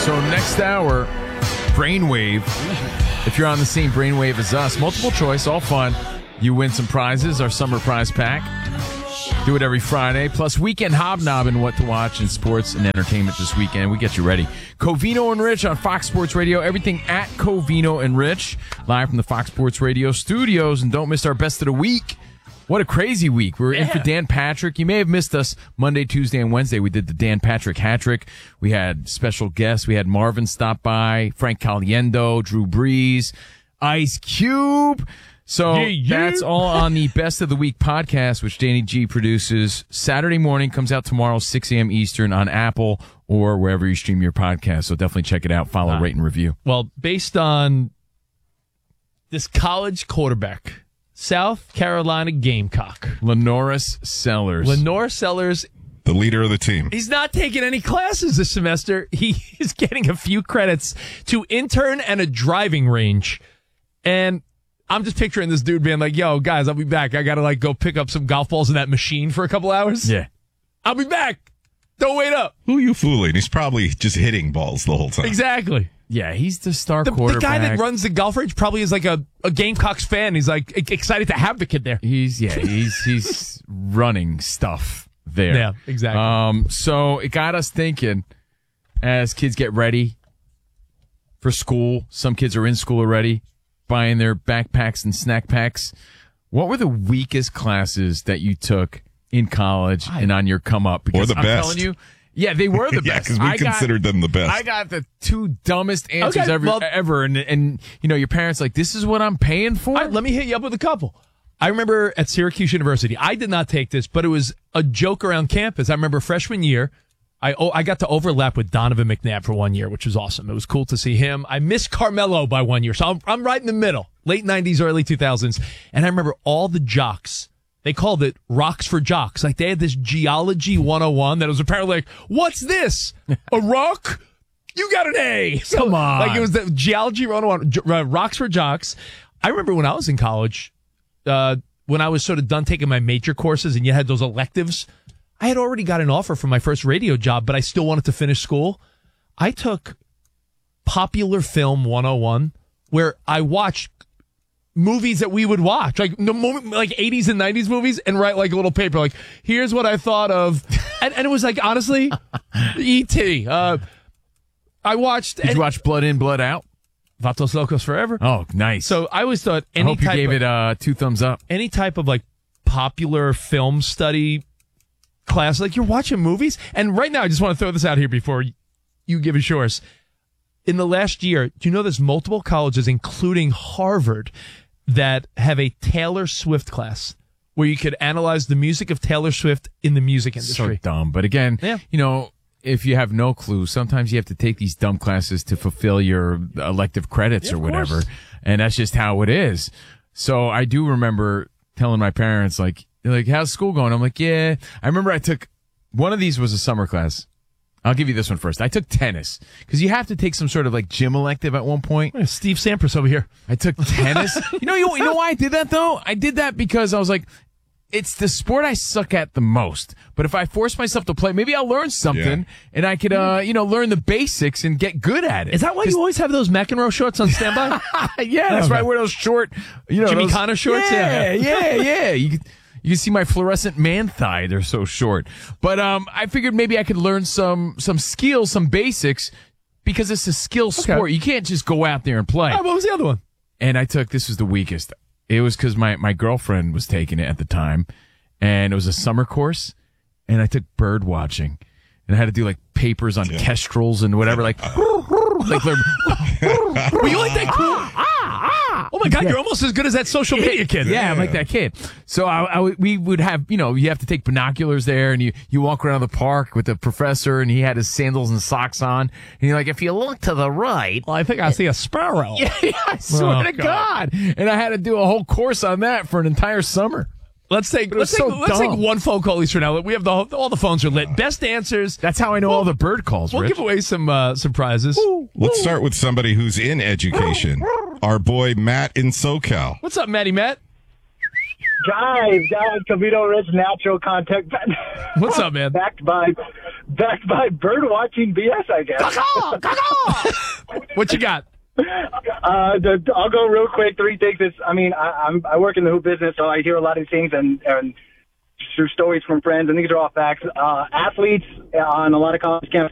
So next hour, Brainwave. If you're on the same Brainwave as us, multiple choice, all fun. You win some prizes, our summer prize pack. Do it every Friday. Plus weekend hobnobbing, what to watch in sports and entertainment this weekend. We get you ready. Covino and Rich on Fox Sports Radio. Everything at Covino and Rich. Live from the Fox Sports Radio studios. And don't miss our best of the week. What a crazy week. We're in for Dan Patrick. You may have missed us Monday, Tuesday, and Wednesday. We did the Dan Patrick hat trick. We had special guests. We had Marvin stop by, Frank Caliendo, Drew Brees, Ice Cube. So that's all on the Best of the Week podcast, which Danny G produces. Saturday morning, comes out tomorrow, 6 a.m. Eastern on Apple or wherever you stream your podcast. So definitely check it out. Follow, rate, and review. Well, based on this college quarterback, South Carolina Gamecock, Lenoris Sellers. The leader of the team. He's not taking any classes this semester. He is getting a few credits to intern and a driving range. And I'm just picturing this dude being like, yo, guys, I'll be back. I got to go pick up some golf balls in that machine for a couple hours. Yeah. I'll be back. Don't wait up. Who are you fooling? He's probably just hitting balls the whole time. Exactly. Yeah, he's the star quarterback. The guy that runs the golf range probably is like a Gamecocks fan. He's like excited to have the kid there. He's running stuff there. Yeah, exactly. So it got us thinking as kids get ready for school. Some kids are in school already, buying their backpacks and snack packs. What were the weakest classes that you took in college and on your come up? Because or the I'm best. Telling you, yeah, they were the best. because we considered them the best. I got the two dumbest answers ever. And you know, your parents like, this is what I'm paying for? Let me hit you up with a couple. I remember at Syracuse University, I did not take this, but it was a joke around campus. I remember freshman year, I got to overlap with Donovan McNabb for 1 year, which was awesome. It was cool to see him. I missed Carmelo by 1 year, so I'm right in the middle, late 90s, early 2000s. And I remember all the jocks. They called it Rocks for Jocks. Like, they had this Geology 101 that was apparently like, what's this? A rock? You got an A. So, come on. Like, it was the Geology 101, Rocks for Jocks. I remember when I was in college, when I was sort of done taking my major courses and you had those electives, I had already got an offer for my first radio job, but I still wanted to finish school. I took Popular Film 101, where I watched movies that we would watch, like 80s and 90s movies, and write like a little paper, like, here's what I thought of. And it was like, honestly, E.T. I watched... Did you watch Blood In, Blood Out? Vatos Locos Forever. Oh, nice. So I always thought I hope you gave it 2 thumbs up. Any type of like popular film study class, like you're watching movies. And right now, I just want to throw this out here before you give it yours. In the last year, do you know there's multiple colleges, including Harvard, that have a Taylor Swift class where you could analyze the music of Taylor Swift in the music industry? So dumb. But again, you know, if you have no clue, sometimes you have to take these dumb classes to fulfill your elective credits or whatever. Course. And that's just how it is. So I do remember telling my parents, like, how's school going? I'm like, yeah. I remember I took, one of these was a summer class. I'll give you this one first. I took tennis because you have to take some sort of like gym elective at one point. Steve Sampras over here. I took tennis. you know why I did that though? I did that because I was like, it's the sport I suck at the most. But if I force myself to play, maybe I'll learn something and I could, learn the basics and get good at it. Is that why you always have those McEnroe shorts on standby? Yeah, that's right. I wear those short, Jimmy Connor shorts. Yeah. You can see my fluorescent man thigh. They're so short. But I figured maybe I could learn some skills, some basics, because it's a skill sport. You can't just go out there and play. What was the other one? And this was the weakest. It was because my girlfriend was taking it at the time, and it was a summer course, and I took bird watching. And I had to do like papers on kestrels and whatever, like were you like that cool? Oh my God, you're almost as good as that social media kid. Yeah, I'm like that kid. So we would have, you have to take binoculars there, and you walk around the park with the professor, and he had his sandals and socks on, and you're like, if you look to the right, well, I think I see a sparrow. Yeah, I swear to God. And I had to do a whole course on that for an entire summer. Let's take one phone call each for now. We have all the phones are lit. Best answers. That's how I know all the bird calls. We'll give away some prizes. Let's start with somebody who's in education. Our boy Matt in SoCal. What's up, Matt? Guys, Covino Rich Natural Contact. What's up, man? Backed by Backed by bird watching BS, I guess. What you got? I'll go real quick. 3 things. I work in the hoop business, so I hear a lot of things and through stories from friends, and these are all facts. Athletes on a lot of college campuses